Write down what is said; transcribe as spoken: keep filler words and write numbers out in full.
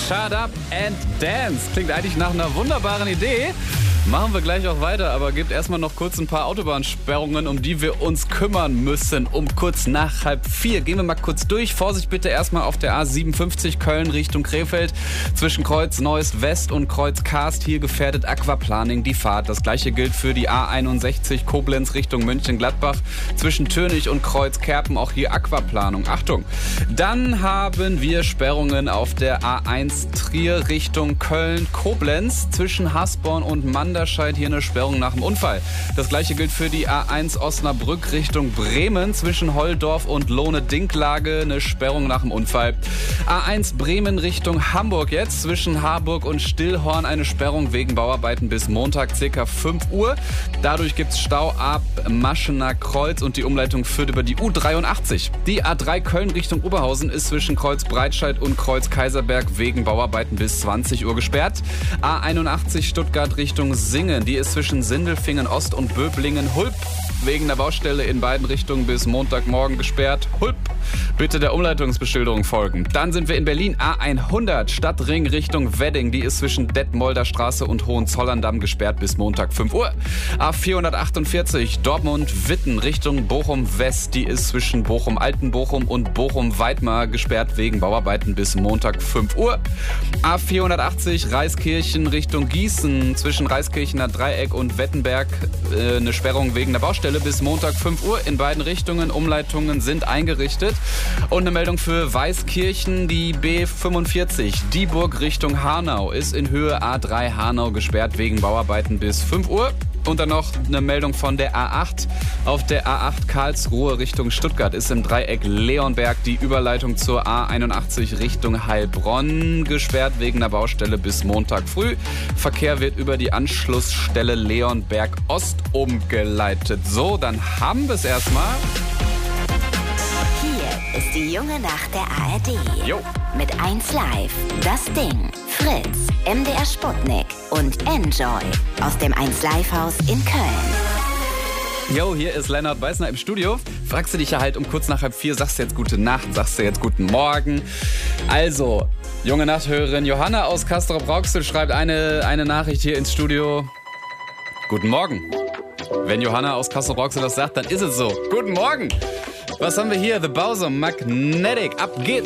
Shut Up and Dance. Klingt eigentlich nach einer wunderbaren Idee. Machen wir gleich auch weiter, aber gibt erstmal noch kurz ein paar Autobahnsperrungen, um die wir uns kümmern müssen. Um kurz nach halb vier gehen wir mal kurz durch. Vorsicht bitte erstmal auf der A siebenundfünfzig Köln Richtung Krefeld. Zwischen Kreuz Neuss West und Kreuz Karst. Hier gefährdet Aquaplaning die Fahrt. Das gleiche gilt für die A einundsechzig Koblenz Richtung Mönchengladbach. Zwischen Tönig und Kreuz Kerpen auch hier Aquaplanung. Achtung! Dann haben wir Sperrungen auf der A eins Trier Richtung Köln Koblenz. Zwischen Hasborn und Manderscheid hier eine Sperrung nach dem Unfall. Das gleiche gilt für die A eins Osnabrück Richtung Bremen. Zwischen Holldorf und Lohne-Dinklage eine Sperrung nach dem Unfall. A eins Bremen Richtung Hamburg jetzt. Zwischen Harburg und Stillhorn eine Sperrung wegen Bauarbeiten bis Montag ca. fünf Uhr. Dadurch gibt es Stau ab Maschener Kreuz und die Umleitung führt über die U dreiundachtzig. Die A drei Köln Richtung Oberhausen ist zwischen Kreuz Breitscheid und Kreuz Kaiserberg wegen Bauarbeiten bis zwanzig Uhr gesperrt. A einundachtzig Stuttgart Richtung Singen, die ist zwischen Sindelfingen Ost und Böblingen-Hulp wegen der Baustelle in beiden Richtungen bis Montagmorgen gesperrt. Hulp, bitte der Umleitungsbeschilderung folgen. Dann sind wir in Berlin. A hundert Stadtring Richtung Wedding, die ist zwischen Detmolder Straße und Hohenzollern-Damm gesperrt bis Montag fünf Uhr. A vierhundertachtundvierzig Dortmund-Witten Richtung Bochum-West, die ist zwischen Bochum-Altenbochum und Bochum-Weidmar gesperrt wegen Bauarbeiten bis Montag fünf Uhr. A vierhundertachtzig Reiskirchen Richtung Gießen, zwischen Reiskirchener Dreieck und Wettenberg äh, eine Sperrung wegen der Baustelle bis Montag fünf Uhr. In beiden Richtungen Umleitungen sind eingerichtet. Und eine Meldung für Weißkirchen, die B fünfundvierzig Dieburg Richtung Hanau ist in Höhe A drei Hanau gesperrt wegen Bauarbeiten bis fünf Uhr. Und dann noch eine Meldung von der A acht. Auf der A acht Karlsruhe Richtung Stuttgart ist im Dreieck Leonberg die Überleitung zur A einundachtzig Richtung Heilbronn gesperrt wegen der Baustelle bis Montag früh. Verkehr wird über die Anschlussstelle Leonberg Ost umgeleitet. So, dann haben wir es erstmal. Hier ist die junge Nacht der A R D. Jo. Mit eins Live, Das Ding, Fritz, M D R Sputnik und Enjoy aus dem eins Live Haus in Köln. Jo, hier ist Lennart Beißner im Studio. Fragst du dich ja halt um kurz nach halb vier, sagst du jetzt gute Nacht, sagst du jetzt guten Morgen. Also, junge Nachthörerin Johanna aus Castrop-Rauxel schreibt eine, eine Nachricht hier ins Studio. Guten Morgen. Wenn Johanna aus Castrop-Rauxel das sagt, dann ist es so. Guten Morgen. Was haben wir hier? The Bowser Magnetic. Ab geht's.